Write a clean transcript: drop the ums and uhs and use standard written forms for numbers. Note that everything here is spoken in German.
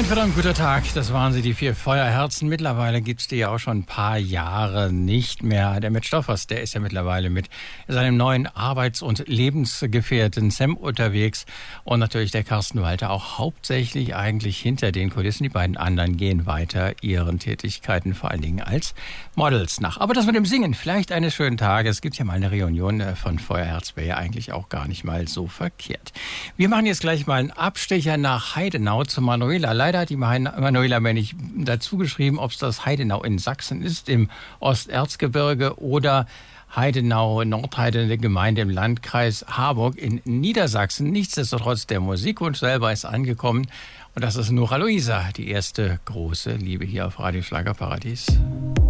Ein verdammt guter Tag, das waren sie, die 4 Feuerherzen. Mittlerweile gibt's die ja auch schon ein paar Jahre nicht mehr. Der Matt Stoffers, der ist ja mittlerweile mit seinem neuen Arbeits- und Lebensgefährten Sam unterwegs. Und natürlich der Carsten Walter auch hauptsächlich eigentlich hinter den Kulissen. Die beiden anderen gehen weiter ihren Tätigkeiten, vor allen Dingen als Models nach. Aber das mit dem Singen, vielleicht eines schönen Tages, gibt ja mal eine Reunion von Feuerherz, wäre ja eigentlich auch gar nicht mal so verkehrt. Wir machen jetzt gleich mal einen Abstecher nach Heidenau zu Manuela. Leider hat die Manuela mir nicht dazu geschrieben, ob es das Heidenau in Sachsen ist, im Osterzgebirge, oder Heidenau, Nordheide, eine Gemeinde im Landkreis Harburg in Niedersachsen. Nichtsdestotrotz, der Musikwunsch selber ist angekommen. Und das ist Nora Luisa, die erste große Liebe hier auf Radio Schlagerparadies.